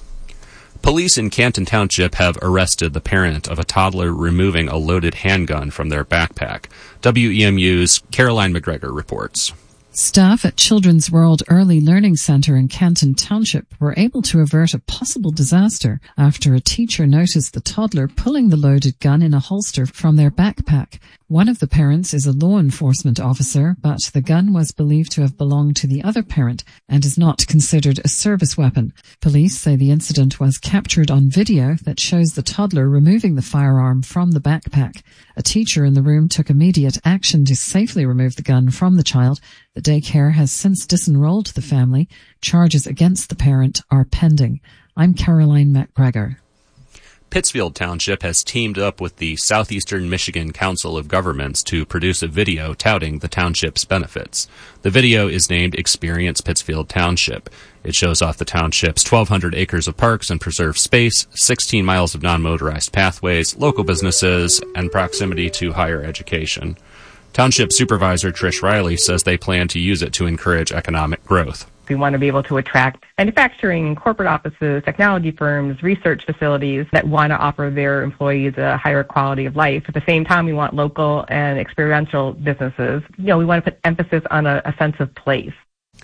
Police in Canton Township have arrested the parent of a toddler removing a loaded handgun from their backpack. WEMU's Caroline McGregor reports.
Staff at Children's World Early Learning Center in Canton Township were able to avert a possible disaster after a teacher noticed the toddler pulling the loaded gun in a holster from their backpack. One of the parents is a law enforcement officer, but the gun was believed to have belonged to the other parent and is not considered a service weapon. Police say the incident was captured on video that shows the toddler removing the firearm from the backpack. A teacher in the room took immediate action to safely remove the gun from the child. The daycare has since disenrolled the family. Charges against the parent are pending. I'm Caroline McGregor.
Pittsfield Township has teamed up with the Southeastern Michigan Council of Governments to produce a video touting the township's benefits. The video is named Experience Pittsfield Township. It shows off the township's 1,200 acres of parks and preserved space, 16 miles of non-motorized pathways, local businesses, and proximity to higher education. Township Supervisor Trish Riley says they plan to use it to encourage economic growth.
We want to be able to attract manufacturing, corporate offices, technology firms, research facilities that want to offer their employees a higher quality of life. At the same time, we want local and experiential businesses. We want to put emphasis on a sense of place.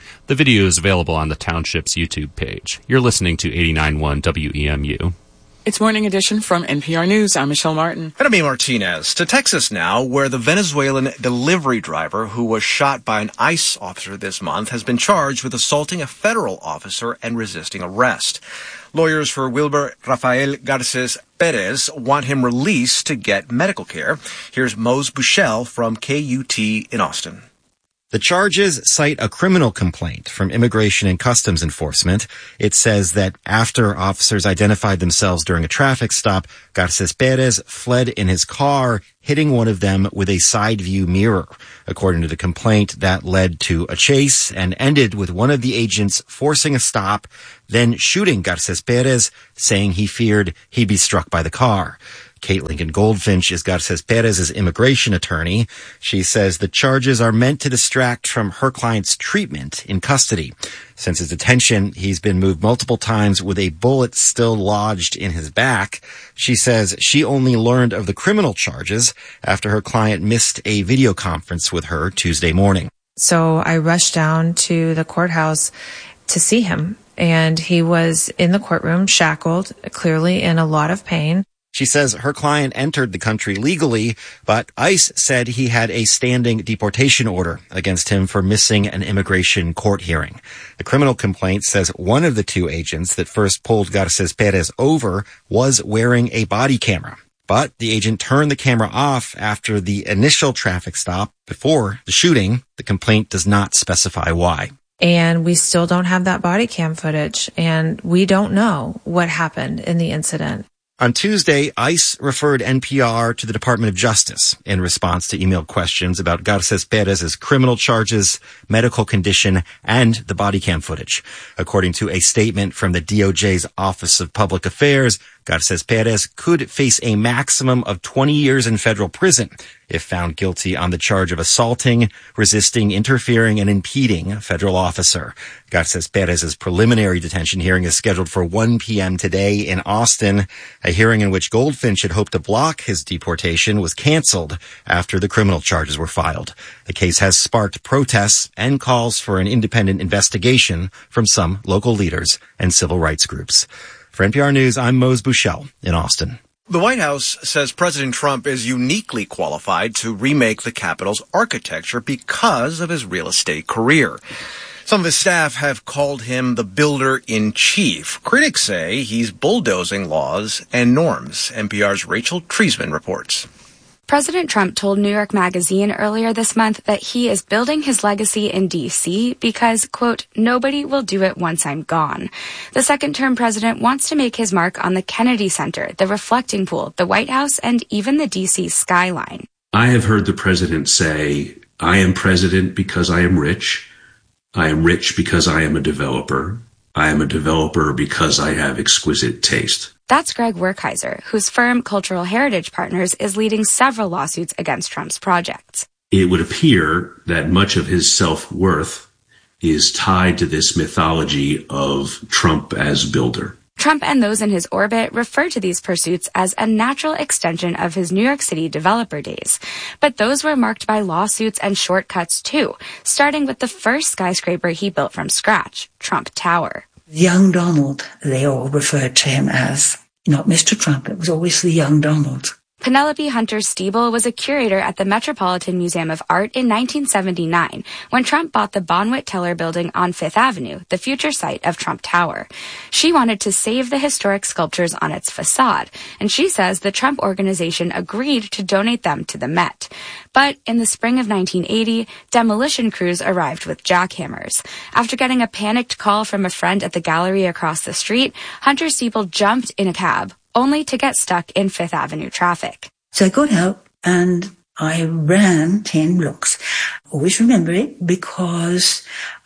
The video is available on the township's YouTube page. You're listening to 89.1 WEMU.
It's Morning Edition from NPR News. I'm Michelle Martin.
And I'm A. Martinez. To Texas now, where the Venezuelan delivery driver who was shot by an ICE officer this month has been charged with assaulting a federal officer and resisting arrest. Lawyers for Wilber Rafael Garces Perez want him released to get medical care. Here's Mose Bushell from KUT in Austin.
The charges cite a criminal complaint from Immigration and Customs Enforcement. It says that after officers identified themselves during a traffic stop, Garces Perez fled in his car, hitting one of them with a side view mirror. According to the complaint, that led to a chase and ended with one of the agents forcing a stop, then shooting Garces Perez, saying he feared he'd be struck by the car. Kate Lincoln Goldfinch is Garces Perez's immigration attorney. She says the charges are meant to distract from her client's treatment in custody. Since his detention, he's been moved multiple times with a bullet still lodged in his back. She says she only learned of the criminal charges after her client missed a video conference with her Tuesday morning.
So I rushed down to the courthouse to see him, and he was in the courtroom, shackled, clearly in a lot of pain.
She says her client entered the country legally, but ICE said he had a standing deportation order against him for missing an immigration court hearing. The criminal complaint says one of the two agents that first pulled Garces Perez over was wearing a body camera. But the agent turned the camera off after the initial traffic stop before the shooting. The complaint does not specify why.
And we still don't have that body cam footage, and we don't know what happened in the incident.
On Tuesday, ICE referred NPR to the Department of Justice in response to emailed questions about Garces Perez's criminal charges, medical condition, and the body cam footage. According to a statement from the DOJ's Office of Public Affairs, Garces Perez could face a maximum of 20 years in federal prison if found guilty on the charge of assaulting, resisting, interfering, and impeding a federal officer. Garces Perez's preliminary detention hearing is scheduled for 1 p.m. today in Austin. A hearing in which Goldfinch had hoped to block his deportation was canceled after the criminal charges were filed. The case has sparked protests and calls for an independent investigation from some local leaders and civil rights groups. For NPR News, I'm Mose Bushell in Austin.
The White House says President Trump is uniquely qualified to remake the Capitol's architecture because of his real estate career. Some of his staff have called him the builder-in-chief. Critics say he's bulldozing laws and norms. NPR's Rachel Treisman reports.
President Trump told New York Magazine earlier this month that he is building his legacy in D.C. because, quote, nobody will do it once I'm gone. The second-term president wants to make his mark on the Kennedy Center, the Reflecting Pool, the White House, and even the D.C. skyline.
I have heard the president say, I am president because I am rich. I am rich because I am a developer. I am a developer because I have exquisite taste.
That's Greg Werkheiser, whose firm Cultural Heritage Partners is leading several lawsuits against Trump's projects.
It would appear that much of his self-worth is tied to this mythology of Trump as builder.
Trump and those in his orbit refer to these pursuits as a natural extension of his New York City developer days. But those were marked by lawsuits and shortcuts too, starting with the first skyscraper he built from scratch, Trump Tower.
Young Donald, they all referred to him as, not Mr. Trump, it was always the young Donald.
Penelope Hunter-Steeble was a curator at the Metropolitan Museum of Art in 1979 when Trump bought the Bonwit Teller building on Fifth Avenue, the future site of Trump Tower. She wanted to save the historic sculptures on its facade, and she says the Trump organization agreed to donate them to the Met. But in the spring of 1980, demolition crews arrived with jackhammers. After getting a panicked call from a friend at the gallery across the street, Hunter-Steeble jumped in a cab, only to get stuck in Fifth Avenue traffic.
So I got out and I ran 10 blocks. Always remember it because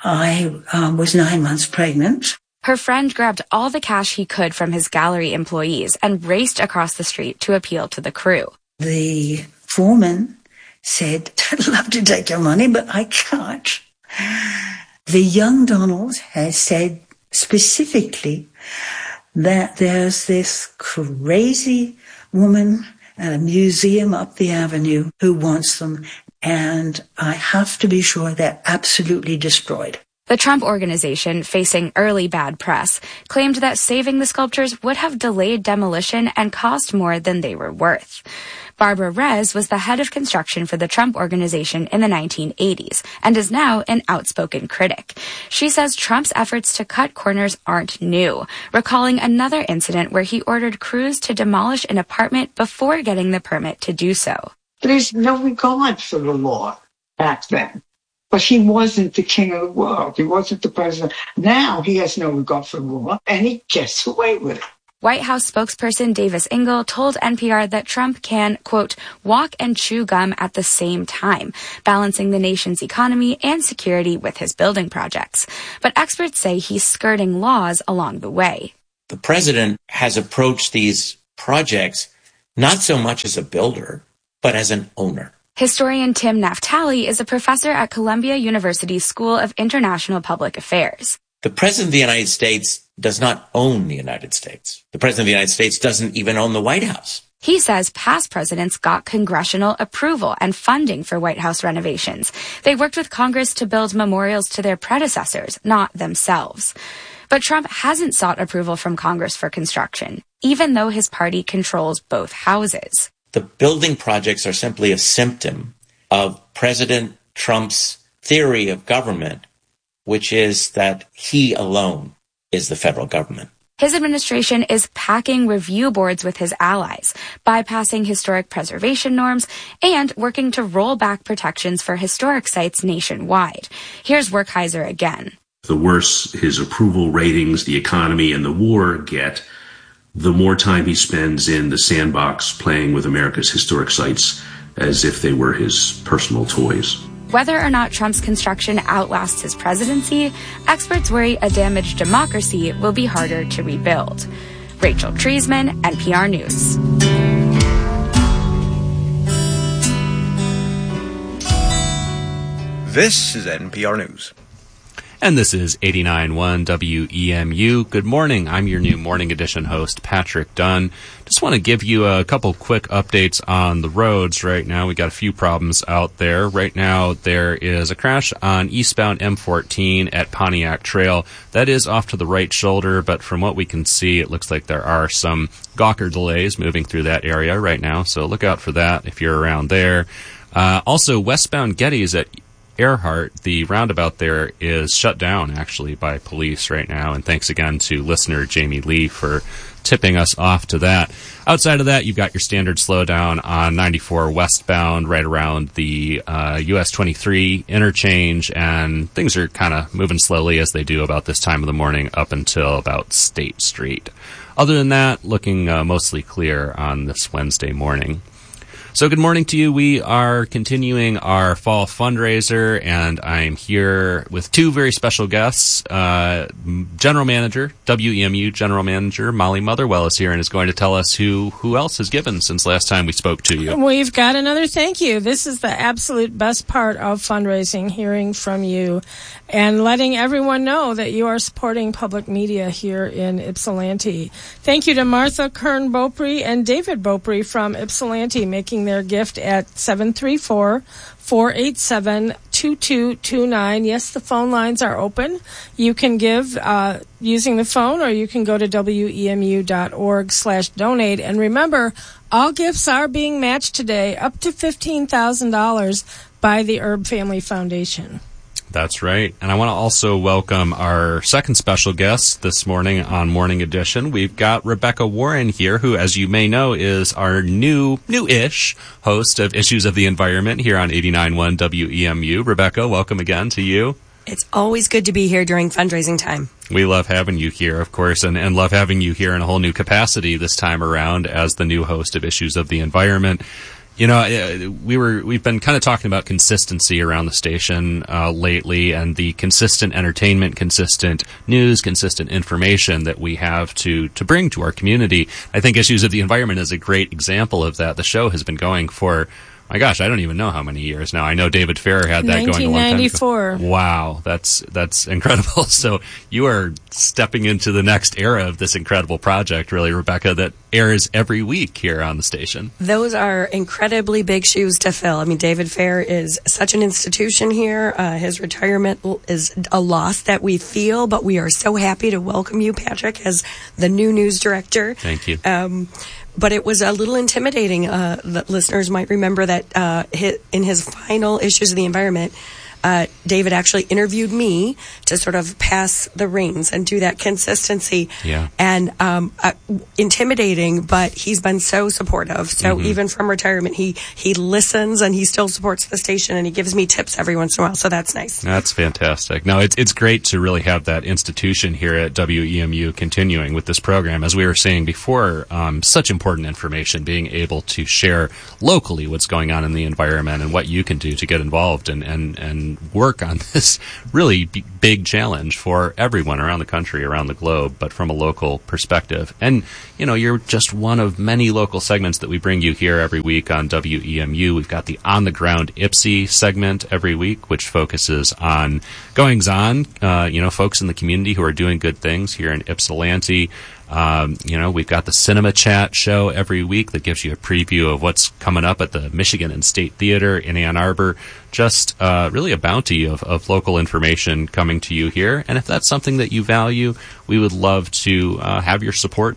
I was 9 months pregnant.
Her friend grabbed all the cash he could from his gallery employees and raced across the street to appeal to the crew.
The foreman said, I'd love to take your money, but I can't. The young Donald has said specifically that there's this crazy woman at a museum up the avenue who wants them, and I have to be sure they're absolutely destroyed.
The Trump Organization, facing early bad press, claimed that saving the sculptures would have delayed demolition and cost more than they were worth. Barbara Rez was the head of construction for the Trump Organization in the 1980s and is now an outspoken critic. She says Trump's efforts to cut corners aren't new, recalling another incident where he ordered crews to demolish an apartment before getting the permit to do so.
There's no regard for the law back then. But he wasn't the king of the world. He wasn't the president. Now he has no regard for the law, and he gets away with it.
White House spokesperson Davis Ingle told NPR that Trump can, quote, walk and chew gum at the same time, balancing the nation's economy and security with his building projects. But experts say he's skirting laws along the way.
The president has approached these projects not so much as a builder, but as an owner.
Historian Tim Naftali is a professor at Columbia University's School of International Public Affairs.
The president of the United States does not own the United States. The president of the United States doesn't even own the White House.
He says past presidents got congressional approval and funding for White House renovations. They worked with Congress to build memorials to their predecessors, not themselves. But Trump hasn't sought approval from Congress for construction, even though his party controls both houses.
The building projects are simply a symptom of President Trump's theory of government, which is that he alone is the federal government.
His administration is packing review boards with his allies, bypassing historic preservation norms, and working to roll back protections for historic sites nationwide. Here's Werkheiser again.
The worse his approval ratings, the economy, and the war get, the more time he spends in the sandbox playing with America's historic sites as if they were his personal toys.
Whether or not Trump's construction outlasts his presidency, experts worry a damaged democracy will be harder to rebuild. Rachel Treisman, NPR News.
This is NPR News.
And this is 89.1 WEMU. Good morning. I'm your new Morning Edition host, Patrick Dunn. Just want to give you a couple quick updates on the roads right now. We got a few problems out there. Right now, there is a crash on eastbound M14 at Pontiac Trail. That is off to the right shoulder, but from what we can see, it looks like there are some Gawker delays moving through that area right now, so look out for that if you're around there. Also, westbound Getty's at Earhart, the roundabout there is shut down actually by police right now, and thanks again to listener Jamie Lee for tipping us off to that. Outside of that, you've got your standard slowdown on 94 westbound right around the US 23 interchange, and things are kind of moving slowly as they do about this time of the morning up until about State Street. Other than that, looking mostly clear on this Wednesday morning. So good morning to you. We are continuing our fall fundraiser, and I'm here with two very special guests. General Manager, WEMU General Manager Molly Motherwell is here and is going to tell us who else has given since last time we spoke to you.
We've got another thank you. This is the absolute best part of fundraising, hearing from you and letting everyone know that you are supporting public media here in Ypsilanti. Thank you to Martha Kern-Beaupre and David Beaupre from Ypsilanti making their gift at 734-487-2229. Yes, the phone lines are open. You can give using the phone, or you can go to wemu.org/donate. And remember, all gifts are being matched today, up to $15,000 by the Erb Family Foundation.
That's right. And I want to also welcome our second special guest this morning on Morning Edition. We've got Rebecca Warren here, who, as you may know, is our new-ish host of Issues of the Environment here on 89.1 WEMU. Rebecca, welcome again to you.
It's always good to be here during fundraising time.
We love having you here, of course, and love having you here in a whole new capacity this time around as the new host of Issues of the Environment. You know, we've been kind of talking about consistency around the station lately, and the consistent entertainment, consistent news, consistent information that we have to bring to our community. I think Issues of the Environment is a great example of that. The show has been going for, My gosh, I don't even know how many years now. I know David Fair had that going a long time ago.
1994.
Wow, that's incredible. So you are stepping into the next era of this incredible project, really, Rebecca, that airs every week here on the station.
Those are incredibly big shoes to fill. I mean, David Fair is such an institution here. His retirement is a loss that we feel, but we are so happy to welcome you, Patrick, as the new news director.
Thank you.
But it was a little intimidating. The listeners might remember that in his final issues of The Environment, David actually interviewed me to sort of pass the reins and do that consistency.
Yeah.
And intimidating, but he's been so supportive. So even from retirement, he listens and he still supports the station and he gives me tips every once in a while. So that's nice.
That's fantastic. No, it's great to really have that institution here at WEMU continuing with this program. As we were saying before, such important information, being able to share locally what's going on in the environment and what you can do to get involved and work on this really big challenge for everyone around the country, around the globe, but from a local perspective. And, you know, you're just one of many local segments that we bring you here every week on WEMU. We've got the On the Ground Ypsi segment every week, which focuses on goings-on, folks in the community who are doing good things here in Ypsilanti. We've got the Cinema Chat show every week that gives you a preview of what's coming up at the Michigan and State Theater in Ann Arbor. Just really a bounty of local information coming to you here. And if that's something that you value, we would love to have your support